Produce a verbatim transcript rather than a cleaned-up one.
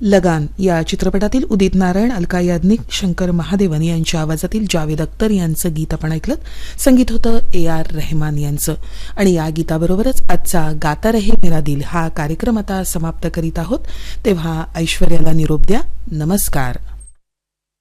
लगान या चित्रपटातील उदित नारायण, अलका याज्ञिक, शंकर महादेवन यांच्या आवाजातील जावेद अख्तर यांचं गीत आपण ऐकलं. संगीत होतं ए आर रेहमान यांचं. आणि या गीताबरोबरच आजचा गाता रहे मेरा दिल हा कार्यक्रम आता समाप्त करीत आहोत. तेव्हा ऐश्वर्याला निरोप द्या. नमस्कार.